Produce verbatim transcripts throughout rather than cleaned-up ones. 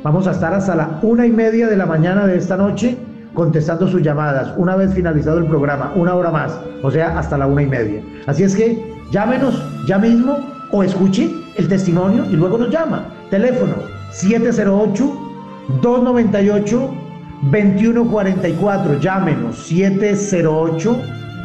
Vamos a estar hasta la una y media de la mañana de esta noche contestando sus llamadas, una vez finalizado el programa, una hora más, o sea, hasta la una y media. Así es que llámenos ya mismo o escuche el testimonio y luego nos llama. Teléfono siete cero ocho, dos nueve ocho, dos uno cuatro cuatro. Llámenos siete cero ocho,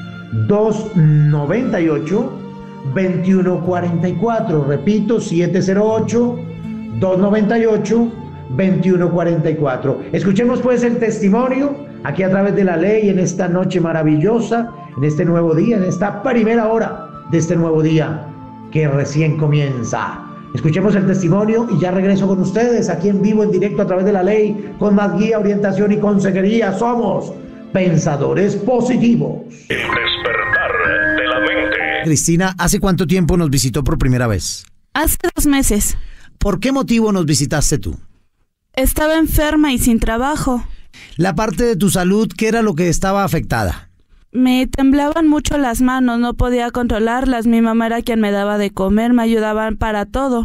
dos nueve ocho, dos uno cuatro cuatro. Repito, siete cero ocho, dos nueve ocho, dos uno cuatro cuatro. Escuchemos pues el testimonio aquí a través de la ley en esta noche maravillosa, en este nuevo día, en esta primera hora de este nuevo día que recién comienza. Escuchemos el testimonio y ya regreso con ustedes aquí en vivo, en directo a través de la ley, con más guía, orientación y consejería. Somos Pensadores Positivos. El despertar de la mente. Cristina, ¿hace cuánto tiempo nos visitó por primera vez? Hace dos meses. ¿Por qué motivo nos visitaste tú? Estaba enferma y sin trabajo. La parte de tu salud, ¿qué era lo que estaba afectada? Me temblaban mucho las manos, no podía controlarlas. Mi mamá era quien me daba de comer, me ayudaban para todo.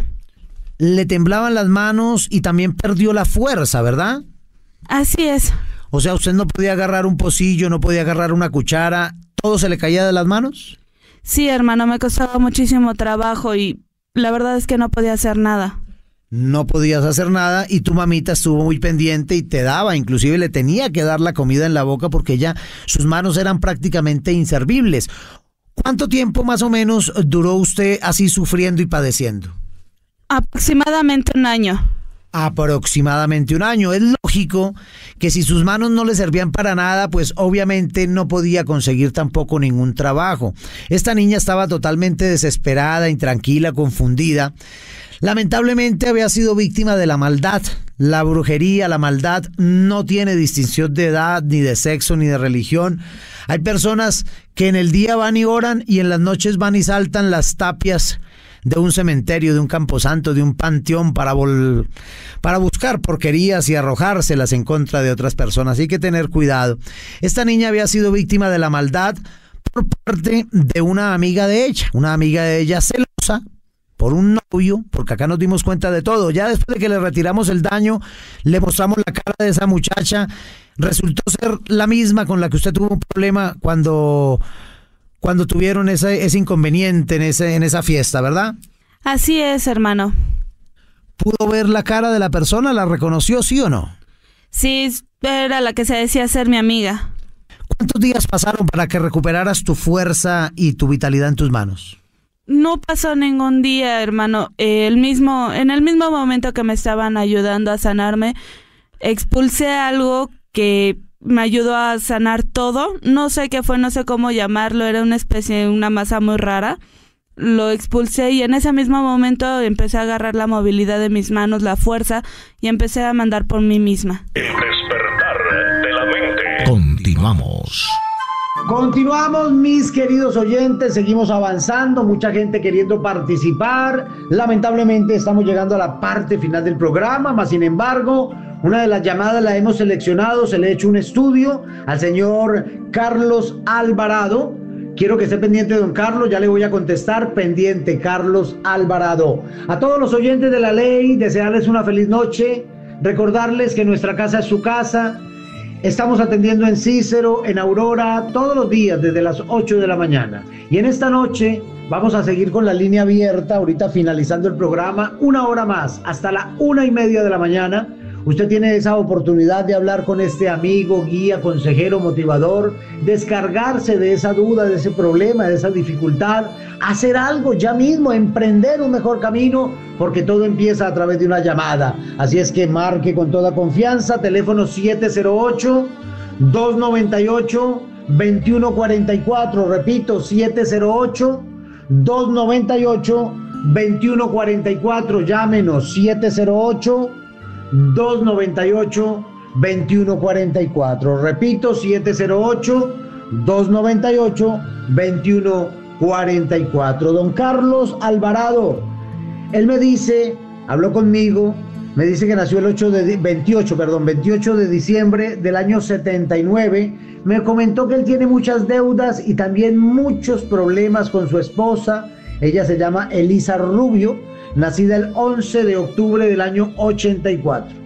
Le temblaban las manos y también perdió la fuerza, ¿verdad? Así es. O sea, usted no podía agarrar un pocillo, no podía agarrar una cuchara, ¿todo se le caía de las manos? Sí, hermano, me costaba muchísimo trabajo y la verdad es que no podía hacer nada. No podías hacer nada y tu mamita estuvo muy pendiente y te daba, inclusive le tenía que dar la comida en la boca porque ya sus manos eran prácticamente inservibles. ¿Cuánto tiempo más o menos duró usted así sufriendo y padeciendo? Aproximadamente un año. Aproximadamente un año. Es lógico que si sus manos no le servían para nada, pues obviamente no podía conseguir tampoco ningún trabajo. Esta niña estaba totalmente desesperada, intranquila, confundida. Lamentablemente había sido víctima de la maldad. La brujería, la maldad no tiene distinción de edad, ni de sexo, ni de religión. Hay personas que en el día van y oran y en las noches van y saltan las tapias de un cementerio, de un camposanto, de un panteón para, vol- para buscar porquerías y arrojárselas en contra de otras personas. Hay que tener cuidado. Esta niña había sido víctima de la maldad por parte de una amiga de ella, una amiga de ella celosa por un novio, porque acá nos dimos cuenta de todo. Ya después de que le retiramos el daño, le mostramos la cara de esa muchacha. Resultó ser la misma con la que usted tuvo un problema cuando, cuando tuvieron ese, ese inconveniente en, ese, en esa fiesta, ¿verdad? Así es, hermano. ¿Pudo ver la cara de la persona? ¿La reconoció, sí o no? Sí, era la que se decía ser mi amiga. ¿Cuántos días pasaron para que recuperaras tu fuerza y tu vitalidad en tus manos? No pasó ningún día, hermano. El mismo, en el mismo momento que me estaban ayudando a sanarme, expulsé algo que me ayudó a sanar todo. No sé qué fue, no sé cómo llamarlo, era una especie, una masa muy rara. Lo expulsé y en ese mismo momento empecé a agarrar la movilidad de mis manos, la fuerza, y empecé a mandar por mí misma. El despertar de la mente. Continuamos. Continuamos, mis queridos oyentes, seguimos avanzando, mucha gente queriendo participar. Lamentablemente estamos llegando a la parte final del programa, mas sin embargo, una de las llamadas la hemos seleccionado, se le ha hecho un estudio al señor Carlos Alvarado. Quiero que esté pendiente, don Carlos, ya le voy a contestar, pendiente, Carlos Alvarado. A todos los oyentes de la ley, desearles una feliz noche, recordarles que nuestra casa es su casa. Estamos atendiendo en Cícero, en Aurora, todos los días desde las ocho de la mañana. Y en esta noche vamos a seguir con la línea abierta, ahorita finalizando el programa, una hora más, hasta la una y media de la mañana. Usted tiene esa oportunidad de hablar con este amigo, guía, consejero, motivador, descargarse de esa duda, de ese problema, de esa dificultad, hacer algo ya mismo, emprender un mejor camino, porque todo empieza a través de una llamada. Así es que marque con toda confianza, teléfono siete cero ocho, dos nueve ocho, dos uno cuatro cuatro, repito, siete cero ocho, dos nueve ocho, dos uno cuatro cuatro, llámenos, siete cero ocho, dos nueve ocho, dos uno cuatro cuatro, repito, siete cero ocho, dos nueve ocho, dos uno cuatro cuatro. Don Carlos Alvarado, él me dice, habló conmigo, me dice que nació el ocho de, veintiocho, perdón, veintiocho de diciembre del año setenta y nueve, me comentó que él tiene muchas deudas y también muchos problemas con su esposa. Ella se llama Elisa Rubio, nacida el once de octubre del año ochenta y cuatro.